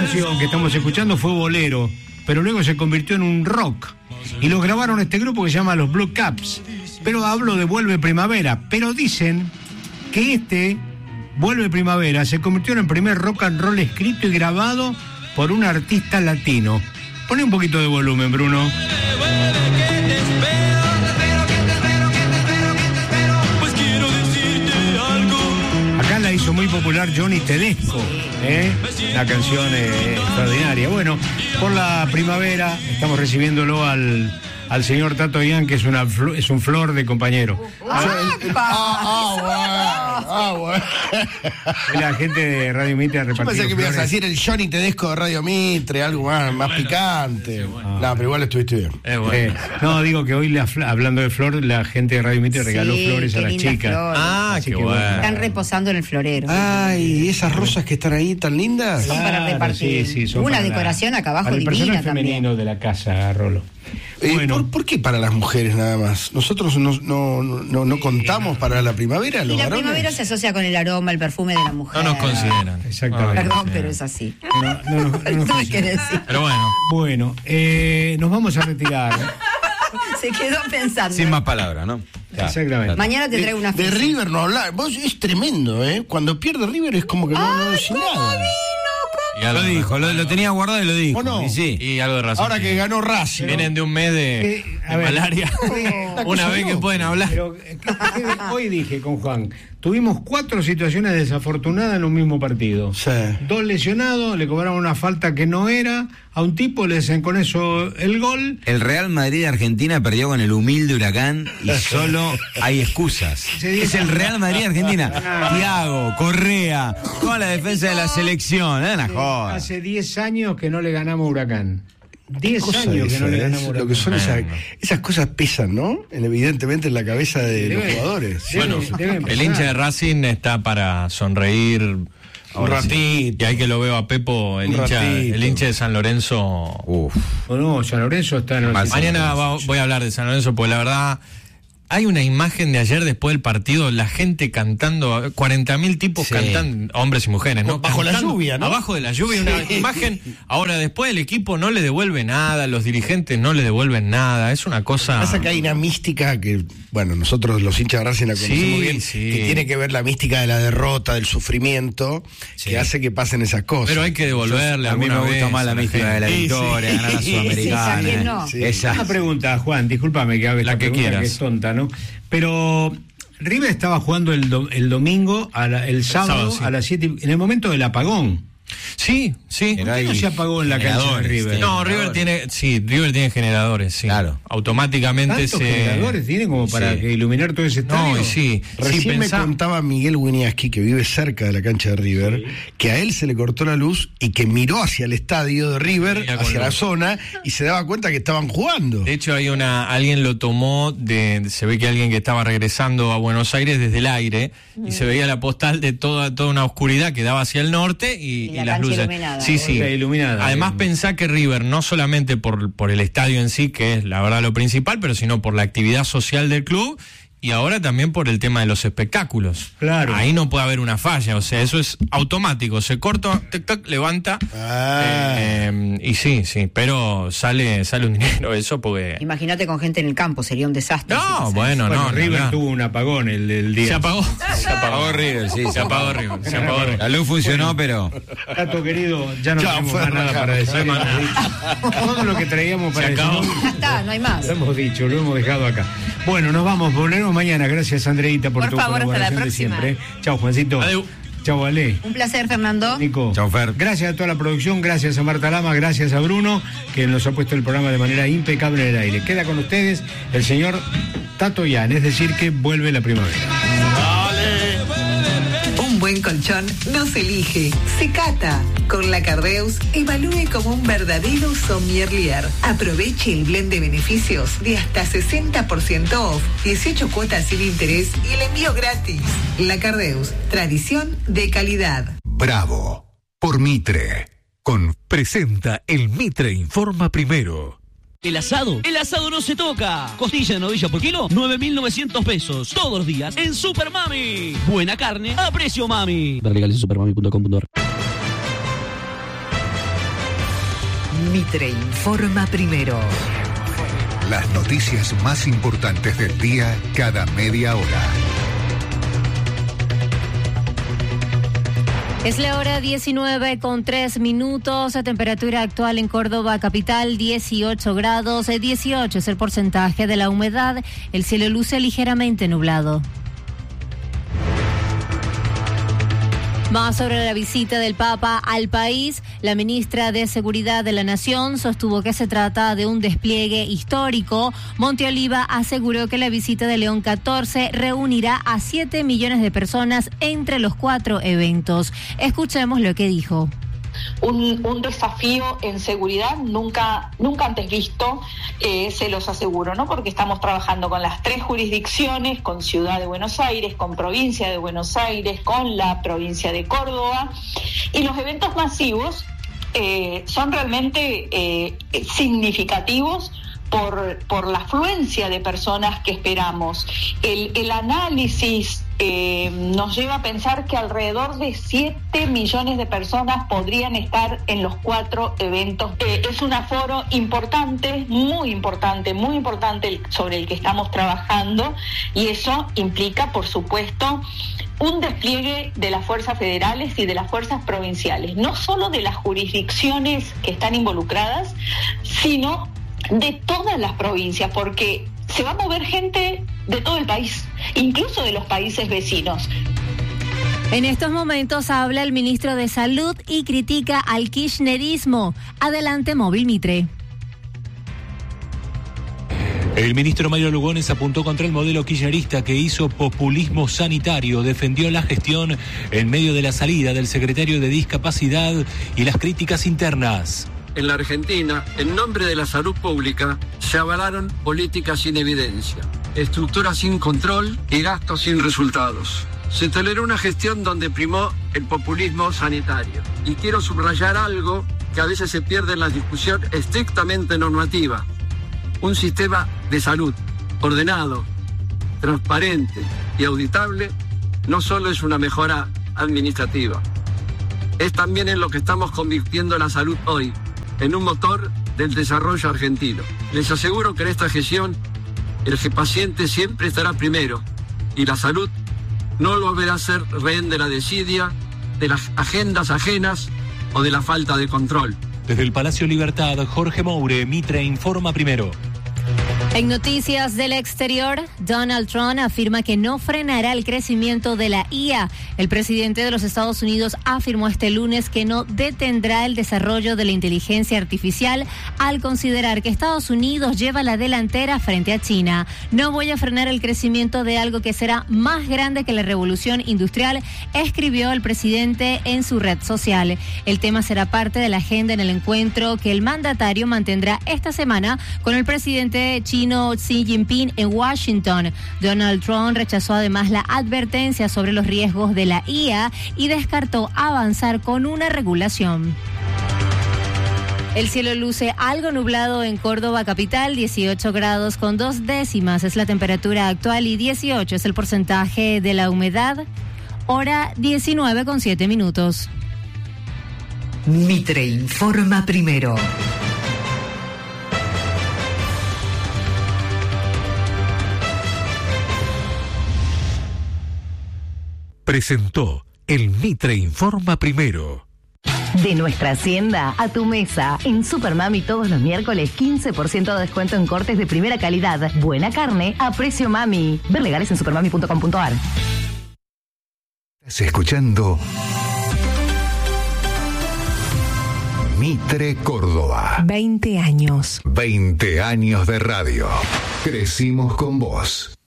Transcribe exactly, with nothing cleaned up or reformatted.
canción que estamos escuchando fue bolero, pero luego se convirtió en un rock. Y lo grabaron este grupo que se llama los Blue Caps. Pero hablo de Vuelve Primavera. Pero dicen que este, Vuelve Primavera, se convirtió en el primer rock and roll escrito y grabado por un artista latino. Pone un poquito de volumen, Bruno. La hizo muy popular Johnny Tedesco, ¿eh? La canción eh, extraordinaria. Bueno, por la primavera estamos recibiéndolo al, al señor Tato Ian, que es una es un flor de compañero. Ah, ah, bueno, ah, bueno. La gente de Radio Mitre ha repartido. Yo pensé que me ibas a flores. decir el Johnny Tedesco de Radio Mitre, algo más, más bueno, picante. sí, bueno. No, pero igual estuviste bien. Eh, bueno. Eh, no, digo que hoy, la, hablando de flor, la gente de Radio Mitre regaló Sí, flores a qué las lindas chicas. flores. Ah, Así qué que bueno. Están reposando en el florero. Ay, esas rosas que están ahí tan lindas. Son para Claro, repartir. sí, sí, son Una para la- decoración acá abajo para el divina personal también. femenino de la casa, Rolo. Eh, Bueno. ¿por, por qué para las mujeres nada más? ¿Nosotros no, no, no, no contamos para la primavera? Y ¿Los la varones? primavera se asocia con el aroma, el perfume de la mujer. No nos consideran. Exactamente. No nos Perdón, consideran. pero es así. No, no, no, no nos Tuve que decir. Pero bueno. Bueno, eh, nos vamos a retirar. Se quedó pensando. Sin más palabras, ¿no? Exactamente. Mañana te De, traigo una de ficha. River no hablar. Vos es tremendo, ¿eh? Cuando pierde River es como que no, no decís nada. Y algo Lo de- dijo, lo, lo tenía guardado y lo dijo. ¿O no? Y sí. Y algo de razón. Ahora que ganó Racing. Vienen de un mes de, Eh, a de ver. malaria. Esta Una cosa vez que no. pueden hablar. Pero eh, ¿qué- qué- hoy dije con Juan, tuvimos cuatro situaciones desafortunadas en un mismo partido. Sí. Dos lesionados, le cobraron una falta que no era, a un tipo le hacen con eso el gol. El Real Madrid de Argentina perdió con el humilde Huracán y solo hay excusas. Es el Real Madrid de Argentina. Thiago, Correa, toda la defensa de la selección. ¿Eh? Una joda. Hace diez años que no le ganamos a Huracán. diez Cosa años que esa, no le ¿eh? ganamos a Huracán. Lo que son esas, esas cosas pesan, ¿no? En- Evidentemente en la cabeza de Debe- los jugadores. debe- Bueno, debe el empezar. hincha de Racing está para sonreír. Ahora sí. ratito. Y ahí que lo veo a Pepo, el Un hincha, ratito. el hincha de San Lorenzo. Uf. O no, San Lorenzo está en el Mal. Mañana va- voy a hablar de San Lorenzo, porque la verdad hay una imagen de ayer después del partido, la gente cantando, cuarenta mil tipos Sí. cantando, hombres y mujeres, ¿no? Bajo la Cantando, lluvia, ¿no? Abajo de la lluvia, una Sí. imagen. Ahora, después el equipo no le devuelve nada, los dirigentes no le devuelven nada, es una cosa. Pasa que hay una mística que, bueno, nosotros los hinchas de Racing la conocemos Sí, bien, sí. que tiene que ver la mística de la derrota, del sufrimiento, Sí. que hace que pasen esas cosas. Pero hay que devolverle A mí me alguna gusta vez más la a la mística de la gente. Sí, victoria, sí. ganar la Sí, Sudamericana. sí, ¿quién no? Sí. Esa. Una pregunta, Juan, discúlpame que haga esta La que pregunta quieras. que es tonta, ¿no? Pero River estaba jugando el, do- el domingo, a la- el sábado, sábado, sí. a las siete, en el momento del apagón. Sí, sí. Era ¿Por qué no ahí se apagó en la cancha de generadores, River? sí. No, River tiene, sí, River tiene generadores, sí. Claro. Automáticamente ¿Tantos se. generadores tienen como para Sí. que iluminar todo ese estadio? No, y sí. Recién sí, me pensá- contaba Miguel Winiaski, que vive cerca de la cancha de River, que a él se le cortó la luz y que miró hacia el estadio de River, Venía con hacia la luz. zona, y se daba cuenta que estaban jugando. De hecho, hay una, alguien lo tomó de, se ve que alguien que estaba regresando a Buenos Aires desde el aire y se veía la postal de toda, toda una oscuridad que daba hacia el norte y, Y la y las cancha luces. iluminada. Sí, sí. O sea, iluminada. Además, pensá que River, no solamente por, por el estadio en sí, que es la verdad lo principal, pero sino por la actividad social del club. Y ahora también por el tema de los espectáculos. Claro. Ahí no puede haber una falla, o sea, eso es automático. Se corta, tic, tac, levanta. Ah. eh, eh, y sí, sí, pero sale, sale un dinero eso porque. Imagínate con gente en el campo, sería un desastre. si No, pasa bueno, Bueno, no, River no, no. tuvo un apagón el, el día. Se apagó. Se Apagó River, sí. Se apagó River. Se apagó River. La luz funcionó, pero. Tato querido, ya no Ya tenemos fue, más nada ya para fue. decir. No hay más Hemos dicho todo lo que traíamos para Se decir. acabó. eso. Ya está, no hay más. Lo hemos dicho, lo hemos dejado acá. Bueno, nos vamos, volvemos mañana. Gracias, Andreita, por, Por tu favor, hasta la colaboración de próxima. siempre. Chao, Juancito. Adeu. Chao, Ale. Un placer, Fernando. Nico. Chau, Fer. Gracias a toda la producción, gracias a Marta Lama, gracias a Bruno, que nos ha puesto el programa de manera impecable en el aire. Queda con ustedes el señor Tato Ian, es decir, que vuelve la primavera. Un buen colchón no se elige, se cata. Con la Cardeus, evalúe como un verdadero sommelier. Aproveche el blend de beneficios de hasta sesenta por ciento off, dieciocho cuotas sin interés y el envío gratis. La Cardeus, tradición de calidad. Bravo, por Mitre. Con presenta el Mitre Informa Primero. El asado, el asado no se toca. Costilla de novilla por kilo, nueve mil novecientos pesos. Todos los días en Super Mami. Buena carne a precio mami. Ver legales en supermami punto com punto ar. Mitre informa primero. Las noticias más importantes del día cada media hora. Es la hora diecinueve con tres minutos, la temperatura actual en Córdoba capital dieciocho grados, dieciocho es el porcentaje de la humedad, el cielo luce ligeramente nublado. Más sobre la visita del Papa al país, la ministra de Seguridad de la Nación sostuvo que se trata de un despliegue histórico. Monte Oliva aseguró que la visita de León catorce reunirá a siete millones de personas entre los cuatro eventos. Escuchemos lo que dijo. Un, un desafío en seguridad nunca, nunca antes visto, eh, se los aseguro, ¿no? Porque estamos trabajando con las tres jurisdicciones, con Ciudad de Buenos Aires, con Provincia de Buenos Aires, con la provincia de Córdoba, y los eventos masivos eh, son realmente eh, significativos por, por la afluencia de personas que esperamos. El, el análisis Eh, nos lleva a pensar que alrededor de siete millones de personas podrían estar en los cuatro eventos. Eh, es un aforo importante, muy importante, muy importante el, sobre el que estamos trabajando, y eso implica, por supuesto, un despliegue de las fuerzas federales y de las fuerzas provinciales, no solo de las jurisdicciones que están involucradas, sino de todas las provincias, porque se va a mover gente de todo el país, incluso de los países vecinos. En estos momentos habla el ministro de Salud y critica al kirchnerismo. Adelante, Móvil Mitre. El ministro Mario Lugones apuntó contra el modelo kirchnerista que hizo populismo sanitario, defendió la gestión en medio de la salida del secretario de Discapacidad y las críticas internas. En la Argentina, en nombre de la salud pública, se avalaron políticas sin evidencia, estructuras sin control y gastos sin resultados. Se toleró una gestión donde primó el populismo sanitario. Y quiero subrayar algo que a veces se pierde en la discusión estrictamente normativa. Un sistema de salud ordenado, transparente y auditable no solo es una mejora administrativa, es también en lo que estamos convirtiendo la salud hoy, en un motor del desarrollo argentino. Les aseguro que en esta gestión el paciente siempre estará primero y la salud no volverá a ser rehén de la desidia, de las agendas ajenas o de la falta de control. Desde el Palacio Libertad, Jorge Moure, Mitre informa primero. En noticias del exterior, Donald Trump afirma que no frenará el crecimiento de la I A. El presidente de los Estados Unidos afirmó este lunes que no detendrá el desarrollo de la inteligencia artificial al considerar que Estados Unidos lleva la delantera frente a China. No voy a frenar el crecimiento de algo que será más grande que la revolución industrial, escribió el presidente en su red social. El tema será parte de la agenda en el encuentro que el mandatario mantendrá esta semana con el presidente chino Xi Jinping en Washington. Donald Trump rechazó además la advertencia sobre los riesgos de la I A y descartó avanzar con una regulación. El cielo luce algo nublado en Córdoba capital, dieciocho grados con dos décimas es la temperatura actual y dieciocho es el porcentaje de la humedad. Hora diecinueve con siete minutos. Mitre informa primero. Presentó el Mitre informa primero. De nuestra hacienda a tu mesa. En Supermami todos los miércoles quince por ciento de descuento en cortes de primera calidad. Buena carne a precio mami. Ver legales en supermami punto com punto a r. Estás escuchando Mitre Córdoba. veinte años. veinte años de radio. Crecimos con vos.